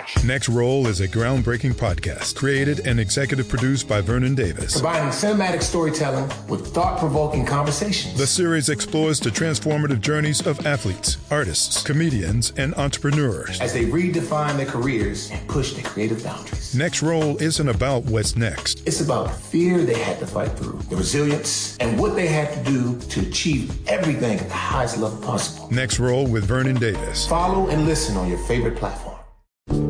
watch. Next Roll is a groundbreaking podcast created and executive produced by Vernon Davis. Combining cinematic storytelling with thought-provoking conversations. The series explores the transformative journeys of athletes, artists, comedians, and entrepreneurs as they redefine their careers and push their creative boundaries. Next Roll isn't about what's next. It's about the fear they had to fight through, the resilience, and what they had to do to achieve everything at the highest level possible. Next Roll with Vernon Davis. Follow and listen on your favorite platform.